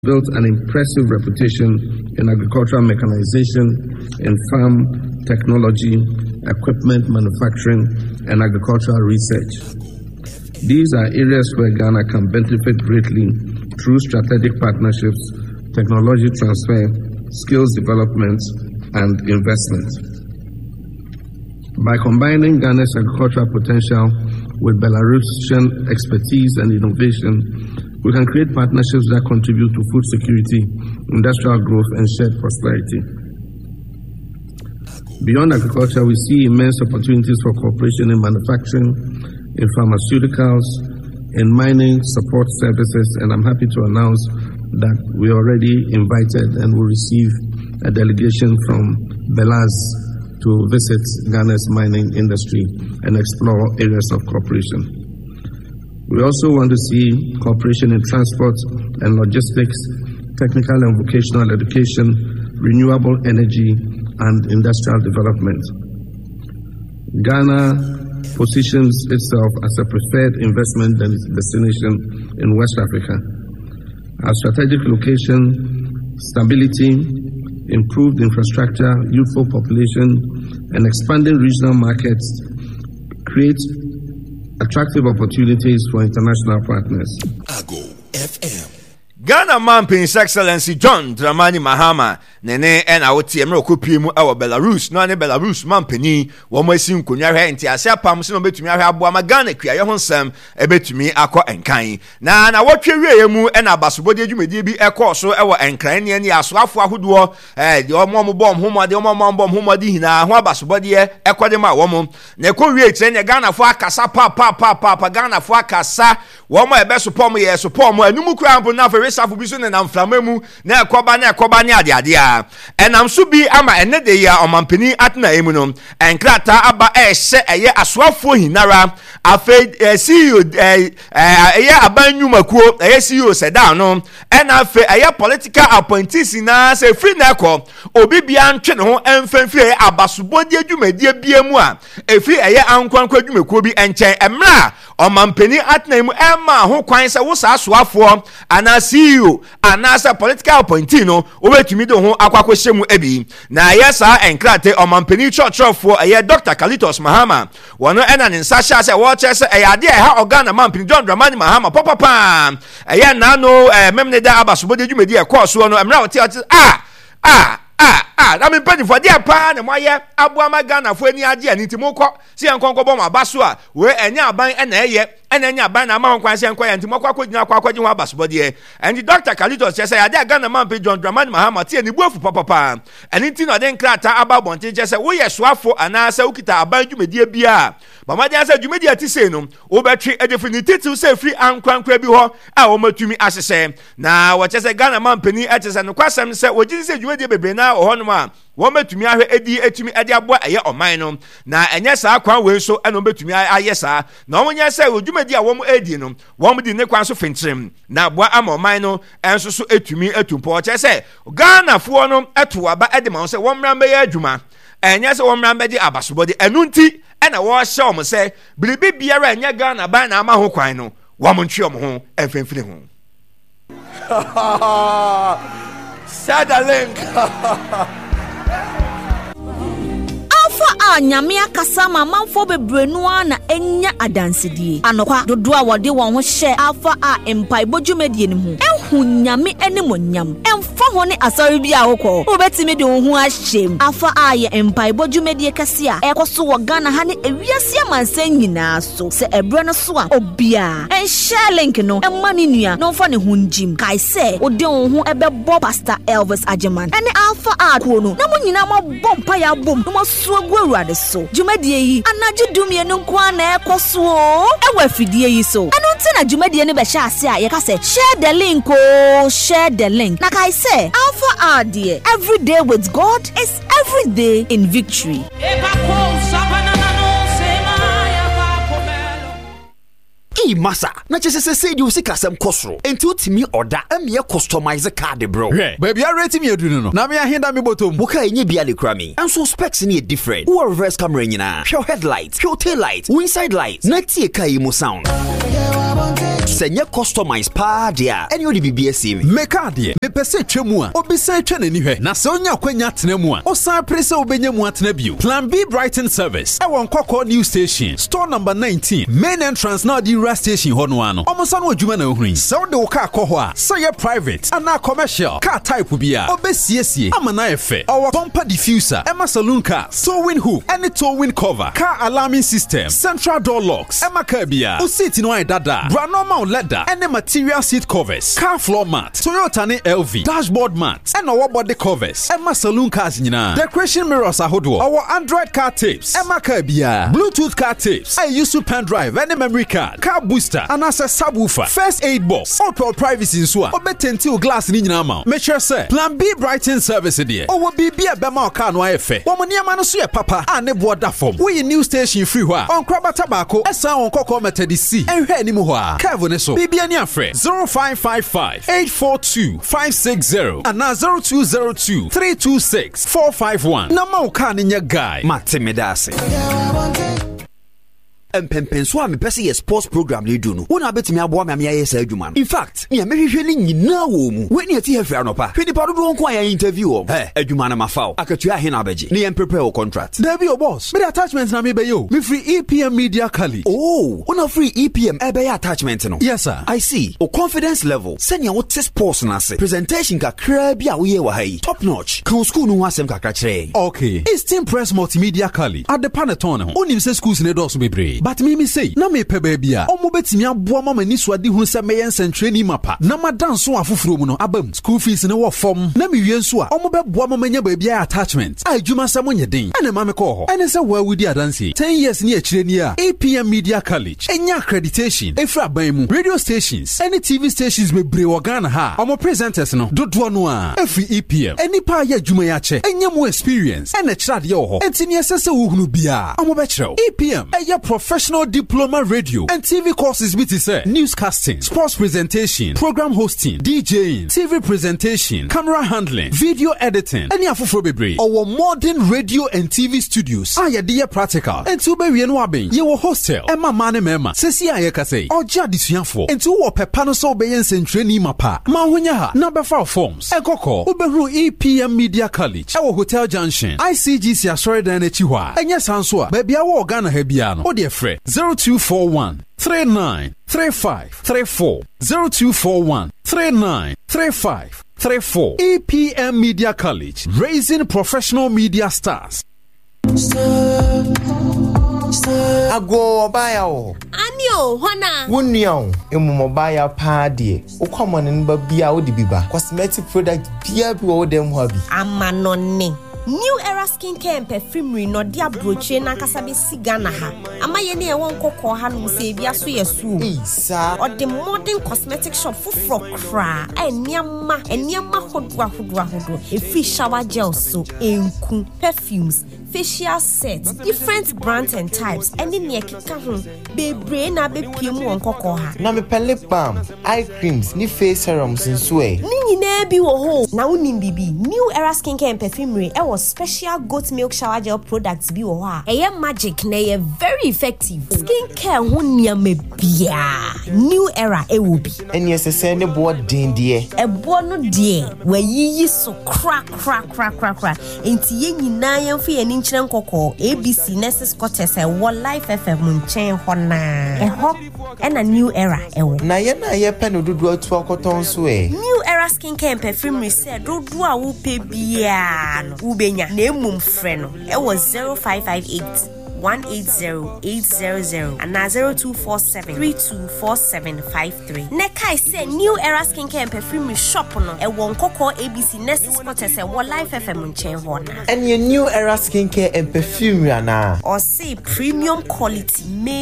built an impressive reputation in agricultural mechanization, in farm technology, equipment manufacturing, and agricultural research. These are areas where Ghana can benefit greatly through strategic partnerships, technology transfer, skills development, and investment. By combining Ghana's agricultural potential with Belarusian expertise and innovation, we can create partnerships that contribute to food security, industrial growth, and shared prosperity. Beyond agriculture, we see immense opportunities for cooperation in manufacturing, in pharmaceuticals, in mining support services, and I'm happy to announce that we already invited and will receive a delegation from Belarus to visit Ghana's mining industry and explore areas of cooperation. We also want to see cooperation in transport and logistics, technical and vocational education, renewable energy, and industrial development. Ghana positions itself as a preferred investment destination in West Africa. Our strategic location, stability, improved infrastructure, youthful population, and expanding regional markets create attractive opportunities for international partners. Ago FM. Ghana man His Excellency John Dramani Mahama nene ena wotie mre okopie mu ewo Belarus no ne Belarus man pani wo mo asi nkonwa hwe enti ase apam se no betumi ahwe aboa ma Ghana kuaye ho nsem ebetumi akọ enkan na wotwe wieye mu ena basobode adwumedie bi ekọ ewo enkran ne ani asoafo ahodo de omo bom homode omo bom homode hina ho basobode ekode ma wo mo na ekọ wie kire ne Ghana fo akasa pa Ghana fo akasa wo mo ebeso pom ye so pom anum kura ampo na safo bi so ne na mframemu na ekoba ne ade enam so bi ama ene de ya omampani atna emu no enkrata aba ehye eye asoafo hinara afe CEO eye abanyumakuo eye CEO seda no ena afe eye political appointees na se free na ekọ obi bia ntwe ne ho emfamfie abasobodi adwumadie biemu a efi eye ankwankwa adwumakuo bi enchen emra omampani atna emu ema ho kwan se wo sa asoafo ana CEO anasa political appointee no obetumi do ho akwakohyemu ebi na yesa enkrate omampani churchofo eye Dr. Kalitos Mahama wono ena ne nsa sha se wo chese ade ha organa mampani John Dramani Mahama papa eye na no memne da abasobode dwumedi e course no emra wote na me pedi for dia pa na moye aboama Ghana fo ani ade ani timokọ si enkonko bom abaso a we enya aban ena eye enya aban na ma nkwanse enkoya ntimokọ akogina akwaji ho abasobode and Dr. Kalitos say ade Ghana man John Dramani Mahama tie ni buafu papa ani ti no den krata ababonte say wo ye soafo anasa ukita aban dwumedie bia bamade asa dwumedie ti sei no wo betwe definitive say free ankwankwa bi ho a wo matumi asese na wo say Ghana man pani etese no kwasem say wo gidi say dwumedie bebre na ho no ma wo metumi ahwe edi etumi ade abo aye oman no na enye saa kwan we so eno betumi aye saa na wo nya say odwumadi a wo mo edi no wo mo di ne kwan so fintrem na abo ama oman no enso so etumi etumpo che say Ghana fo no eto aba ede ma say wo mran be ya adwuma enye say wo mran be di abasobode enu nti ena wo hye o mo say biribi biara enye Ghana ban na ama ho kwan no wo mo ntwe o mo ho enfemfiri ho Sadalink. Alpha nyame akasa ma manfo bebrenu na enya adansedie anokwa dodo a wode won ho hye Alpha empire bojumedie ne mu ehu nyame enimonyam emfa ho ne asori bi ahokọ obetimi de ho ahyem Alpha ye empire bojumedie kase a ekoso wo Ghana ha ne ewiase amansan nyina so se ebre no so a obia en share link no emma ne nua no fa ne ho njim kai se ode ho ebebo Pastor Elvis Ajeman ene Alpha ko no na mo nyina mo bompa ya bom no mo so gwawade so dwumadie yi anaje dumie no kwa na ekoso ewa fidie yi so anu nti na dwumadie ne be hye ase a ye ka se share the link share the link na kai say Alpha there every day with God is every day in victory. Masa na chese say di usika sem kosro enti utimi order emie customize card bro baby I rate me adunu no na me ahenda me botom buka enye bia le krami enso specs ni different wo reverse camera nyina pure headlight pure tail light inside light na tie kai mu sound Senye customize pa dia. Any odi bibi see me. Meka de. Me pese twemu a. Obisa twa nani hwe. Na se onya kwanya tenemu a. Osan prese obenya mu atena bio. Plan B Brighton service. E won Koko new station. Store number 19. Main entrance na di rest station ho no ano. Omosa no adwuma na ohun. Se wo de wo car kɔ hɔ a. Say private and commercial car type bia. Obesiesie. Amana efe. Our bumper diffuser. Emma saloon cars. Towing hook. Any towing cover. Car alarming system. Central door locks. Emma Kabia. O seat no ai dada. Branoma leather. Any material seat covers. Car floor mat. Toyota ne LV. Dashboard mat. And our body covers. Emma saloon cars nyina. Decoration mirrors ahodo. Our Android car tapes. Emma Kabia. Bluetooth car tapes. I use to pen drive any memory card. Car booster. And as a subwoofer. First aid box. Auto privacy in so. Obetenti glass ni nyina ma. Make sure say Plan B Brighton service there. Owo bibi e bema o car no ayefe. Wo mo niam no so ye papa a ne bo da form. We new station free ho a. On kraba tabako esan on Koko Metadi C. Enhwe animu ho a. Kevo ne so. Bibi ani afre 0555 842 560 and 0202 326 451. Na ma o car ni nya guy. Matemedase. Empempenso a me pese ye sports program le do no. Wona betimi aboa me aye sa adwuma no. In fact, me amehwehwe ni nyina wo mu. We ni ati hefe anopa. Hwe ni pa do nko aye interview o. Adwuma na mafaw. Akatua he na abeje. Ni em prepare o contract. There be your boss. Me attachment na me be yo. Me free EPM Media College. Oh, una free EPM e be attachment no. Yes sir. I see. O confidence level. Senya wo test sports na se. Presentation kakra bia wo ye wa hai. Top notch. Kan school no asem kakra kire. Okay. Eastern Press Multimedia College. At the Panettone ho. Onim se schools ne do so bebre. But me say, na me pebe bia. Omo betimi aboa mama ni so ade hu se meyen sentrani mapa. Na madanso afoforo mu no abam. School fees ne wo form. Na me wie nso a omo beboa mama nya ba bia attachment. Adwuma sam nye den. Ene ma me ko ho. Ene se wa wudi adanse. 10 years ni akire ni a. APM Media College. Enya accreditation. Efra ban mu. Radio stations. Any TV stations bebre wo Ghana ha. Omo presenters no. Dodo no a. Every EPM. Eni pa ya adwuma ya che. Enya mo experience. Ene chirade yo ho. Enti ni esese wo hunu bia. Omo be chiro. EPM. Eya professional diploma radio and TV courses with newscasting, sports presentation, program hosting, DJing, TV presentation, camera handling, video editing, any afofro bebre. Our modern radio and TV studios. Aya dia practical. And to be no aben. Ye hostel. Emma mane mema. Sesi aye kase. Oja disuafo. And to wo pepa no so be yen training mapa. Ma honya ha. Number 4 forms. Ekoko. Uberu EPM Media College. Our Hotel Junction. ICGC asore dan echi hwa. Enya sanso a. Baby awo Ghana ha bia no. O de frɛ 0241 39 35 34 0241 39 35 34. EPM Media College, raising professional media stars. Ago baya o. Anio, hona. Wunyo, emu baya pa die. O common nba bia o di biba. Cosmetic product bia bi o dem hobby. Amanone. New Era Skincare and Perfumery no dia broche na kasa be sigana ha. Ama ye ne won kokko ha no se bia so yesu. Isa. Or the modern cosmetic shop fufro kra. Eniama hodwa. A free shower gel soap, enku, perfumes, facial sets, different brands and types. And in ye kika ho be brain na be piemu won kokko ha. Na me lip balm, eye creams, ni face serums nso e. Ni nyina bi wo ho. Na wonim bibi. New Era Skincare and Perfumery was special goat milk shower gel products bi wo ha. Eye magic na eye very effective. Skincare ho niam bia. New Era e wo bi. Eni esese ne bo den de. E bo no de. Wa yiyi so crack. Enti ye nyina ye mfa ye nkyere nkokɔ. ABC Nurses Quarters e wo Life FM nchen ho na. E ho e na New Era e wo. Na ye pe no dodo atu akoton so e. New Era Skincare and Perfumery said dodo a wo pe bia no. Ubenya na emum frɛ no. E was 0558 180-800 and 0247-324753. Nekai say New Era Skincare and Perfumery shop no. E won Koko ABC Nurses Quarters e wo Life FM nchen ho na. And your New Era Skincare and Perfumery na. Or say premium quality made